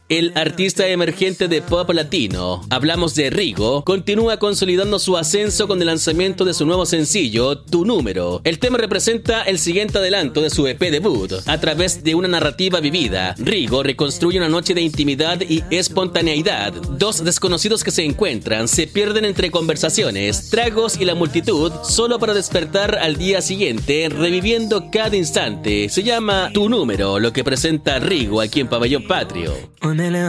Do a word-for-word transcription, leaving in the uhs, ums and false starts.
El artista emergente de pop latino, hablamos de Rigo, continúa consolidando su ascenso con el lanzamiento de su nuevo sencillo, Tu Número. El tema representa el siguiente adelanto de su E P debut. A través de una narrativa vivida, Rigo reconstruye una noche de intimidad y espontaneidad. Dos desconocidos que se encuentran se pierden entre conversaciones, tragos y la multitud, solo para despertar al día siguiente, reviviendo cada instante. Se llama Tu Número, lo que presenta Rigo aquí en Pabellón Patrio.